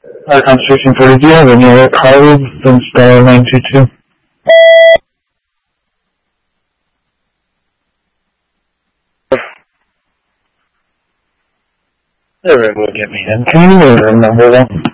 Constitution 40, do you have any other colleagues than star 922? The room will get me in. Can you give me the room number though?